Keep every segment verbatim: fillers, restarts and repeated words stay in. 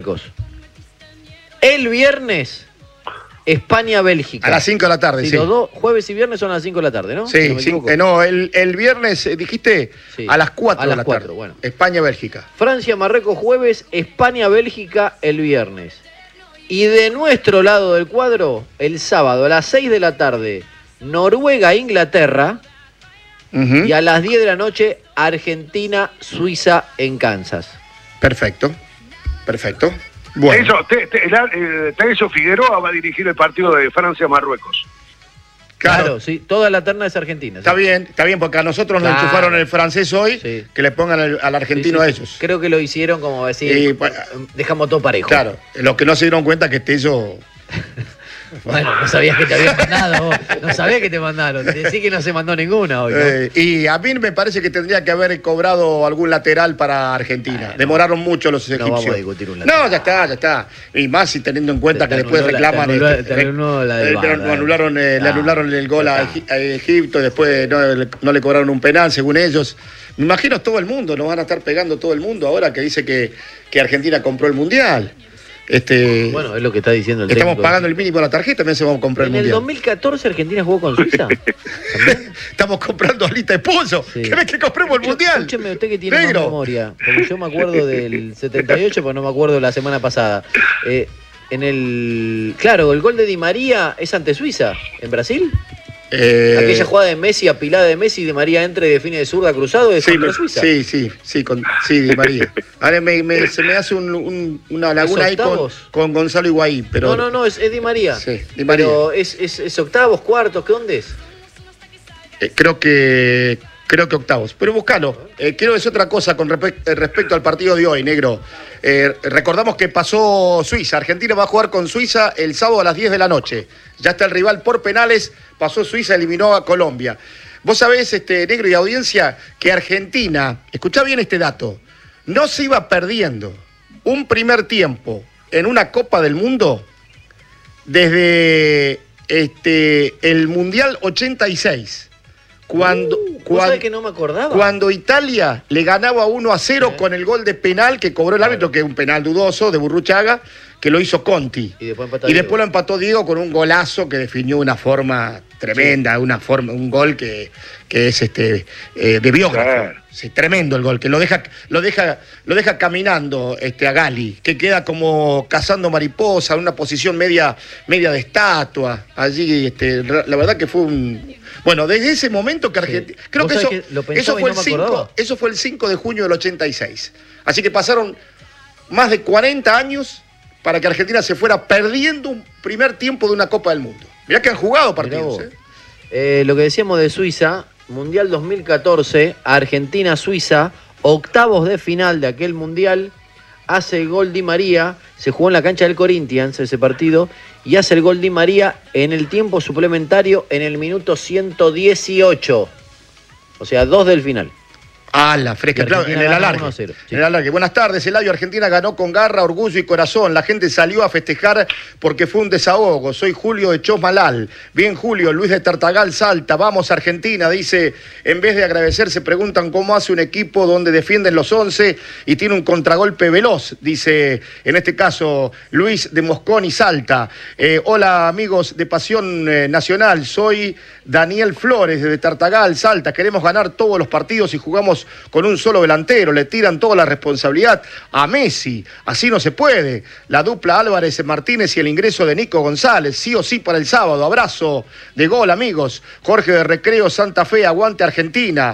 Marruecos. El viernes, España-Bélgica. A las cinco de la tarde, sí. sí. Los dos, jueves y viernes son a las cinco de la tarde, ¿no? Sí, ¿No me sí. equivoco? Eh, no, el, el viernes, eh, dijiste, Sí. a las cuatro A de las la cuatro, tarde. bueno. España-Bélgica. Francia-Marruecos jueves, España-Bélgica el viernes. Y de nuestro lado del cuadro, el sábado a las seis de la tarde, Noruega-Inglaterra. Uh-huh. Y a las diez de la noche, Argentina-Suiza en Kansas. Perfecto, perfecto. Bueno. Eso, te, te, el, eh, Teresio Figueroa va a dirigir el partido de Francia-Marruecos. Claro. Claro, sí, toda la terna es argentina. está sí. bien, está bien, porque a nosotros nos Claro. enchufaron el francés hoy, Sí. que le pongan el- al argentino Sí, sí, a sí. ellos. Creo que lo hicieron como decir, Y, pues, dejamos todo parejo. Claro, los que no se dieron cuenta que este yo... Bueno, no sabías que te habían mandado vos. No sabías que te mandaron. Decí que no se mandó ninguna hoy, ¿no? Eh, y a mí me parece que tendría que haber cobrado algún lateral para Argentina. Ah, no. Demoraron mucho los No egipcios. vamos a discutir un lateral. No, ya está, ya está. Y más si teniendo en cuenta Te- que te después anuló la- reclaman... te anuló- este, te anuló la del eh, V A R, le anularon, eh, le Ah, anularon el gol a, ya está. Egi- a Egipto, y después no, le- no le cobraron un penal, según ellos. Me imagino todo el mundo, nos van a estar pegando todo el mundo ahora que dice que, que Argentina compró el Mundial. Este, Bueno, es lo que está diciendo el estamos técnico. pagando el mínimo de la tarjeta, me hace vamos a comprar En el el Mundial. dos mil catorce Argentina jugó con Suiza. ¿También? Estamos comprando a lista de pollo. Sí. ¿Querés que compremos el Mundial? Escúcheme, usted que tiene Negro. más memoria. Porque yo me acuerdo del setenta y ocho, pero no me acuerdo de la semana pasada. Eh, en el. Claro, el gol de Di María es ante Suiza, en Brasil. Eh, Aquella jugada de Messi, apilada de Messi, Di María entra y define de zurda cruzado es Sí, contra me- Suiza. sí, sí, sí, con, sí, Di María. Ahora me, me- se me hace un- un- una laguna ahí con, octavos? con Gonzalo Higuaín, pero No, no, no, es, es Di María. Sí, Di María. Pero es, es, es octavos, cuartos, ¿qué dónde es? eh, creo que creo que octavos. Pero buscalo. Eh, quiero decir otra cosa con respe- eh, respecto al partido de hoy, negro. Eh, recordamos que pasó Suiza. Argentina va a jugar con Suiza el sábado a las diez de la noche. Ya está el rival por penales. Pasó Suiza, eliminó a Colombia. Vos sabés, este, negro y audiencia, que Argentina, escuchá bien este dato, no se iba perdiendo un primer tiempo en una Copa del Mundo desde este, el Mundial ochenta y seis. Cuando, Uh, ¿vos cuan- sabés que no me acordaba? cuando Italia le ganaba uno a cero Sí. con el gol de penal que cobró el árbitro, que es un penal dudoso de Burruchaga, que lo hizo Conti. Y después empató Y Diego. después lo empató Diego con un golazo que definió una forma tremenda, una forma, un gol que, que es este eh, de biógrafo. Claro. Sí, tremendo el gol, que lo deja, lo deja, lo deja caminando este, a Gali, que queda como cazando mariposa, en una posición media, media de estatua. Allí, este, la verdad que fue un. Bueno, desde ese momento que Argentina. Sí. Creo ¿Vos que eso, sabés que lo pensaba eso y fue no me el cinco, acordaba? eso fue el cinco de junio del ochenta y seis. Así que pasaron más de cuarenta años para que Argentina se fuera perdiendo un primer tiempo de una Copa del Mundo. Mirá que han jugado Mirá partidos, vos. ¿eh? Eh, lo que decíamos de Suiza, Mundial dos mil catorce, Argentina-Suiza, octavos de final de aquel Mundial, hace el gol Di María, se jugó en la cancha del Corinthians ese partido, y hace el gol Di María en el tiempo suplementario en el minuto ciento dieciocho. O sea, dos del final. Ah, la fresca, Y claro, Argentina en el gana alargue. uno a cero, sí. En el alargue. Buenas tardes, Eladio. Argentina ganó con garra, orgullo y corazón. La gente salió a festejar porque fue un desahogo. Soy Julio de Chosmalal. Bien, Julio, Luis de Tartagal, Salta. Vamos, Argentina, dice. En vez de agradecer, se preguntan cómo hace un equipo donde defienden los once y tiene un contragolpe veloz, dice, en este caso, Luis de Mosconi, Salta. Eh, hola, amigos de Pasión eh, Nacional. Soy Daniel Flores de Tartagal, Salta. Queremos ganar todos los partidos y jugamos con un solo delantero. Le tiran toda la responsabilidad a Messi. Así no se puede. La dupla Álvarez Martínez y el ingreso de Nico González. Sí o sí para el sábado. Abrazo de gol, amigos. Jorge de Recreo, Santa Fe. Aguante Argentina.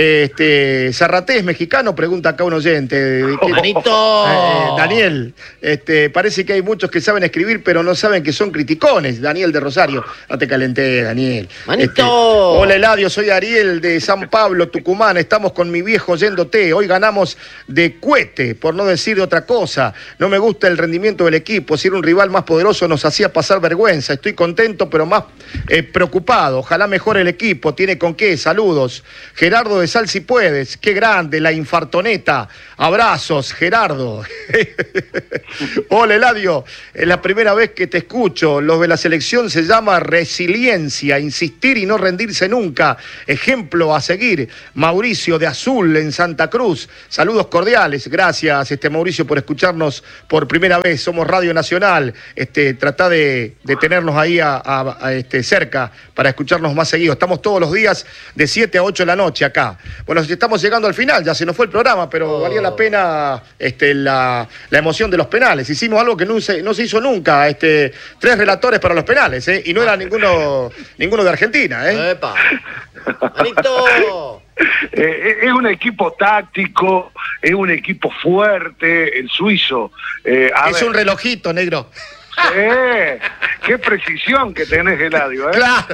Este, Zarratés, mexicano, pregunta acá un oyente. ¡Manito! Eh, Daniel, este, parece que hay muchos que saben escribir, pero no saben que son criticones. Daniel de Rosario. No te calenté, Daniel. ¡Manito! Este, hola, Eladio, soy Ariel de San Pablo, Tucumán. Estamos con mi viejo yéndote. Hoy ganamos de cuete, por no decir de otra cosa. No me gusta el rendimiento del equipo. Si era un rival más poderoso nos hacía pasar vergüenza. Estoy contento, pero más eh, preocupado. Ojalá mejore el equipo. ¿Tiene con qué? Saludos. Gerardo de Sal si puedes. Qué grande, la infartoneta. Abrazos, Gerardo. Hola, Eladio. Es la primera vez que te escucho. Lo de la selección se llama resiliencia, insistir y no rendirse nunca. Ejemplo a seguir. Mauricio de Azul en Santa Cruz. Saludos cordiales. Gracias, este Mauricio, por escucharnos por primera vez. Somos Radio Nacional. Este, trata de, de tenernos ahí a, a, a este, cerca para escucharnos más seguido. Estamos todos los días de siete a ocho de la noche acá. Bueno, estamos llegando al final, ya se nos fue el programa, pero oh. valía la pena este, la, la emoción de los penales. Hicimos algo que no se, no se hizo nunca, este, tres relatores para los penales, ¿eh? Y no era ninguno, ninguno de Argentina, ¿eh? ¡Epa! ¡Anito! Eh, es un equipo táctico, es un equipo fuerte, el suizo. Eh, es ver. un relojito, negro. Eh, qué precisión que tenés, Eladio, ¿eh? Claro.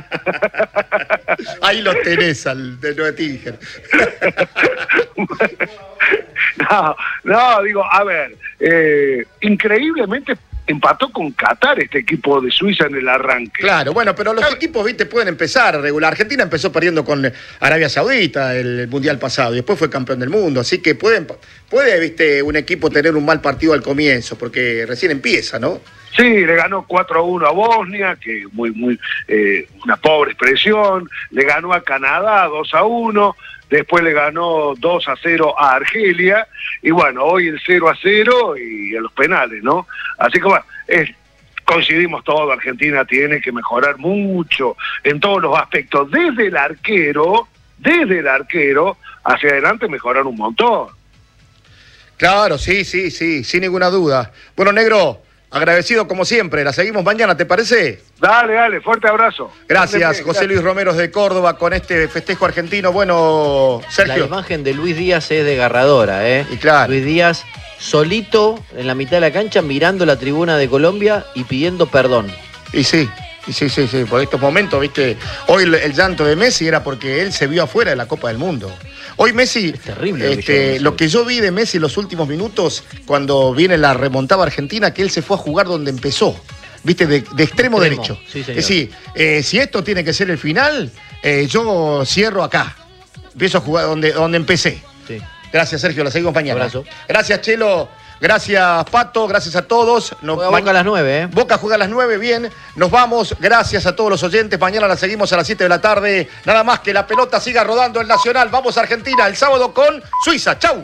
Ahí lo tenés al de Noetinger. No, no, digo, a ver, eh, increíblemente empató con Qatar este equipo de Suiza en el arranque. Claro, bueno, pero los equipos, viste, pueden empezar regular. Argentina empezó perdiendo con Arabia Saudita el Mundial pasado y después fue campeón del mundo, así que pueden, puede, viste, un equipo tener un mal partido al comienzo, porque recién empieza, ¿no? Sí, le ganó cuatro a uno a Bosnia, que muy, muy, eh, una pobre expresión. Le ganó a Canadá dos a uno. Después le ganó dos a cero a Argelia, y bueno, hoy el cero a cero y en los penales, ¿no? Así que bueno, es, coincidimos todos, Argentina tiene que mejorar mucho en todos los aspectos, desde el arquero, desde el arquero, hacia adelante mejorar un montón. Claro, sí, sí, sí, sin ninguna duda. Bueno, negro, agradecido como siempre, la seguimos mañana, ¿te parece? Dale, dale, fuerte abrazo. Gracias, Dale, José Luis Romero de Córdoba, con este festejo argentino. Bueno, Sergio. La imagen de Luis Díaz es desgarradora, ¿eh? Y claro. Luis Díaz solito en la mitad de la cancha mirando la tribuna de Colombia y pidiendo perdón. Y sí, y sí, sí, sí, por estos momentos, viste, hoy el, el llanto de Messi era porque él se vio afuera de la Copa del Mundo. Hoy Messi, es terrible este, lo que yo vi de Messi en los últimos minutos, cuando viene la remontada argentina, que él se fue a jugar donde empezó, viste, de, de extremo, extremo derecho. Sí, es decir, eh, si esto tiene que ser el final, eh, yo cierro acá, empiezo a jugar donde, donde empecé. Sí. Gracias, Sergio, la seguimos mañana. Abrazo. Gracias, Chelo. Gracias, Pato, gracias a todos. Nos, juega Boca a las nueve, ¿eh? Boca juega a las nueve, bien. Nos vamos, gracias a todos los oyentes. Mañana la seguimos a las siete de la tarde. Nada más que la pelota siga rodando el Nacional. Vamos a Argentina el sábado con Suiza. ¡Chau!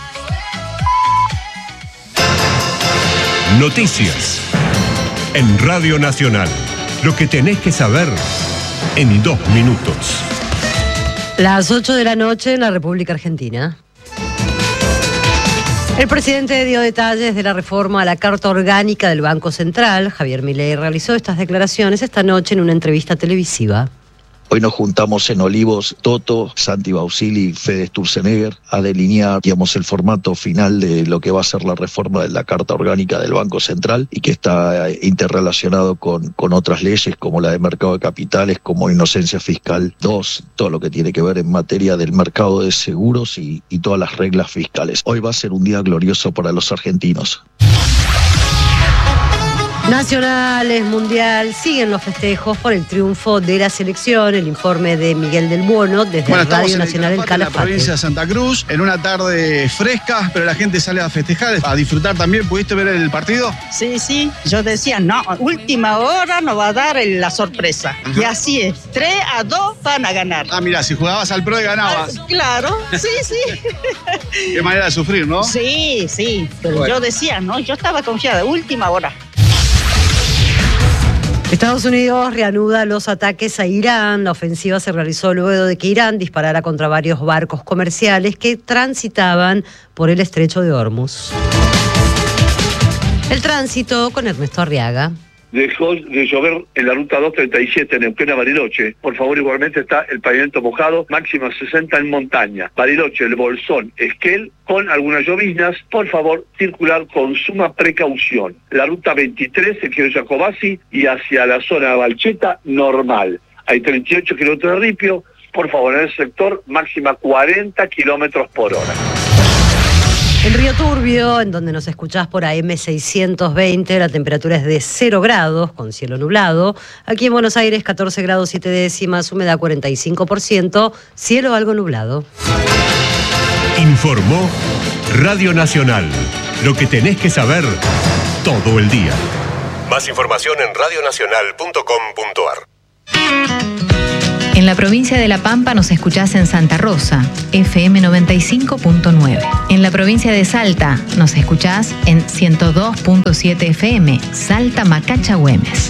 Noticias en Radio Nacional. Lo que tenés que saber en dos minutos. Las ocho de la noche en la República Argentina. El presidente dio detalles de la reforma a la Carta Orgánica del Banco Central. Javier Milei realizó estas declaraciones esta noche en una entrevista televisiva. Hoy nos juntamos en Olivos, Toto, Santi Bausili, Fede Sturzenegger, a delinear, digamos, el formato final de lo que va a ser la reforma de la Carta Orgánica del Banco Central y que está interrelacionado con, con otras leyes como la de mercado de capitales, como inocencia fiscal dos, todo lo que tiene que ver en materia del mercado de seguros y, y todas las reglas fiscales. Hoy va a ser un día glorioso para los argentinos. Nacionales, Mundial, siguen los festejos por el triunfo de la selección. El informe de Miguel del Buono desde bueno, Radio Nacional del Calafate. En la provincia de Santa Cruz, en una tarde fresca, pero la gente sale a festejar, a disfrutar también. ¿Pudiste ver el partido? Sí, sí. Yo decía, no, última hora nos va a dar la sorpresa. Ajá. Y así es. tres a dos van a ganar. Ah, mira, si jugabas al pro y ganabas. Ah, claro, sí, sí. Qué manera de sufrir, ¿no? Sí, sí. Pero bueno, yo decía, no, yo estaba confiada, última hora. Estados Unidos reanuda los ataques a Irán. La ofensiva se realizó luego de que Irán disparara contra varios barcos comerciales que transitaban por el estrecho de Hormuz. El tránsito con Ernesto Arriaga. Dejó de llover en la ruta doscientos treinta y siete en Neuquén a Bariloche. Por favor, igualmente está el pavimento mojado, máxima sesenta en montaña. Bariloche, El Bolsón, Esquel, con algunas lloviznas. Por favor, circular con suma precaución. La ruta veintitrés, el Giro Jacobasi, y hacia la zona de Balcheta, normal. Hay treinta y ocho kilómetros de ripio. Por favor, en el sector, máxima cuarenta kilómetros por hora. En Río Turbio, en donde nos escuchás por A M seiscientos veinte, la temperatura es de cero grados, con cielo nublado. Aquí en Buenos Aires, catorce grados siete décimas, humedad cuarenta y cinco por ciento, cielo algo nublado. Informó Radio Nacional. Lo que tenés que saber todo el día. Más información en radionacional punto com punto ar. En la provincia de La Pampa nos escuchás en Santa Rosa, F M noventa y cinco punto nueve. En la provincia de Salta nos escuchás en ciento dos punto siete F M, Salta Macacha Güemes.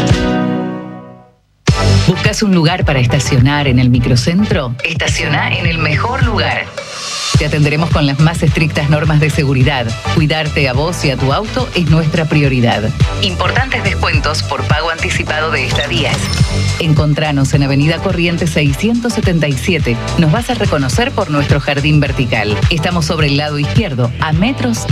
¿Buscas un lugar para estacionar en el microcentro? Estaciona en el mejor lugar. Te atenderemos con las más estrictas normas de seguridad. Cuidarte a vos y a tu auto es nuestra prioridad. Importantes descuentos por pago anticipado de estadías. Encontranos en Avenida Corrientes seiscientos setenta y siete. Nos vas a reconocer por nuestro jardín vertical. Estamos sobre el lado izquierdo, a metros